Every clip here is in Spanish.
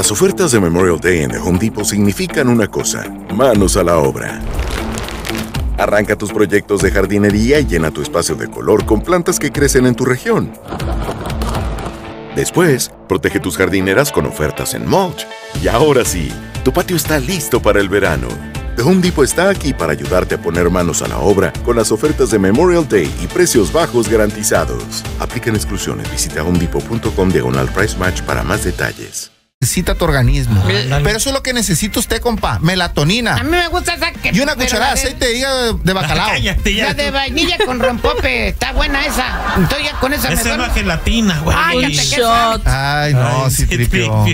Las ofertas de Memorial Day en The Home Depot significan una cosa: manos a la obra. Arranca tus proyectos de jardinería y llena tu espacio de color con plantas que crecen en tu región. Después, protege tus jardineras con ofertas en mulch. Y ahora sí, tu patio está listo para el verano. The Home Depot está aquí para ayudarte a poner manos a la obra con las ofertas de Memorial Day y precios bajos garantizados. Aplican exclusiones. Visita homedepot.com/price match para más detalles. Necesita tu organismo. Pero eso es lo que necesita usted, compa. Melatonina. A mí me gusta esa que... Y una cucharada de aceite de hígado de bacalao. Cállate ya. La de vainilla con rompope. Está buena esa. Entonces ya con esa me Esa es duermo. la gelatina, güey. Ay, ya te Shot. Ay, no, sí, tripio.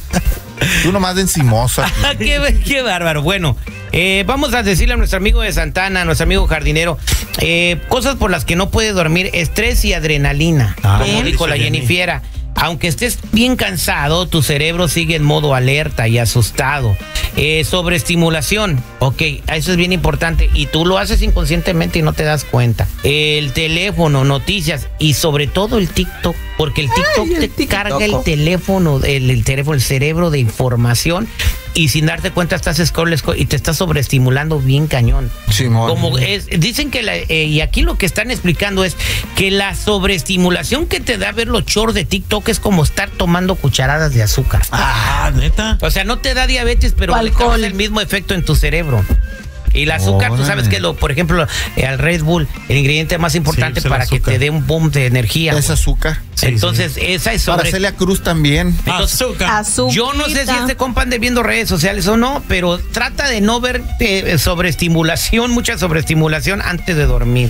Tú nomás de encimoso aquí. Qué bárbaro. Bueno, vamos a decirle a nuestro amigo de Santana, a nuestro amigo jardinero, cosas por las que no puede dormir: estrés y adrenalina, como dijo la Jennifiera. Aunque estés bien cansado, tu cerebro sigue en modo alerta y asustado. Sobreestimulación, ok, eso es bien importante y tú lo haces inconscientemente y no te das cuenta. El teléfono, noticias y sobre todo el TikTok, porque el TikTok te carga el teléfono, el cerebro de información. Y sin darte cuenta estás scroll y te estás sobreestimulando bien cañón. Simón. Como dicen que y aquí lo que están explicando es que la sobreestimulación que te da ver los shorts de TikTok es como estar tomando cucharadas de azúcar. Ah, ¿neta? O sea, no te da diabetes, pero le causa el mismo efecto en tu cerebro. Y el azúcar, tú sabes que por ejemplo, al Red Bull, el ingrediente más importante para que te dé un boom de energía. Es azúcar. Sí, entonces, esa es Para Celia Cruz también. Entonces, azúcar. Yo no sé si este compa ande viendo redes sociales o no, pero trata de no ver sobreestimulación, mucha sobreestimulación antes de dormir.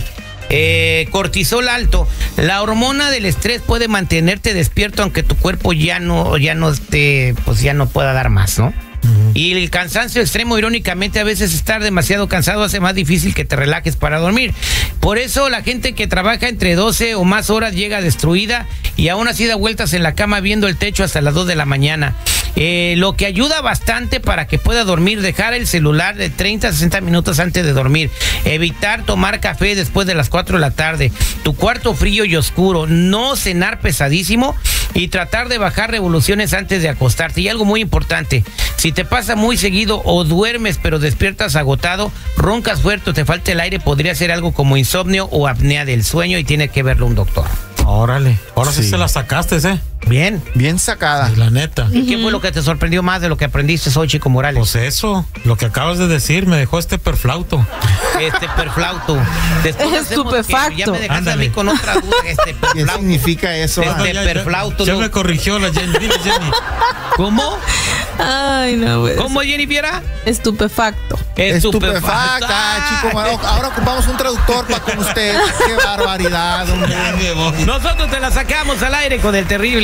Cortisol alto. La hormona del estrés puede mantenerte despierto aunque tu cuerpo ya no esté, pues ya no pueda dar más, ¿no? Y el cansancio extremo, irónicamente, a veces estar demasiado cansado hace más difícil que te relajes para dormir. Por eso la gente que trabaja entre 12 o más horas llega destruida y aún así da vueltas en la cama viendo el techo hasta las 2 de la mañana. Lo que ayuda bastante para que pueda dormir: dejar el celular de 30 a 60 minutos antes de dormir, evitar tomar café después de las 4 de la tarde, tu cuarto frío y oscuro, no cenar pesadísimo y tratar de bajar revoluciones antes de acostarte. Y algo muy importante: si te pasa muy seguido o duermes pero despiertas agotado, roncas fuerte o te falta el aire, podría ser algo como insomnio o apnea del sueño y tiene que verlo un doctor. Órale, ahora sí se la sacaste, Bien. Bien sacada. Sí, la neta. ¿Y qué fue lo que te sorprendió más de lo que aprendiste hoy, Chico Morales? Pues eso, lo que acabas de decir, me dejó perflauto. Perflauto. Estupefacto. Ya me dejaste a mí con otra duda. ¿Qué significa eso? Perflauto. Ya me corrigió la Jenny. Dile, Jenny. ¿Cómo? Ay, no, güey. ¿Cómo, Jennifiera? Estupefacto. Estupefacta, Chico. Ahora ocupamos un traductor para con usted. Qué barbaridad, hombre. Nosotros te la sacamos al aire con el terrible